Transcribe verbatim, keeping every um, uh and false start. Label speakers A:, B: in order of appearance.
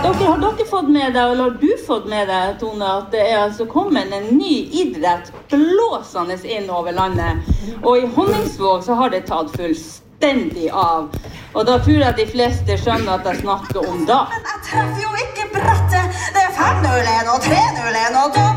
A: Dere, har dere fått med deg, eller har du fått med deg, Tone, at det er altså kommet en ny idrett blåsende inn over landet, og i Honningsvåg så har det tatt fullstendig av, og da tror jeg de fleste skjønner at jeg snakker om da.
B: Men jeg treffer jo ikke brettet, det er fem null en og tre null en og da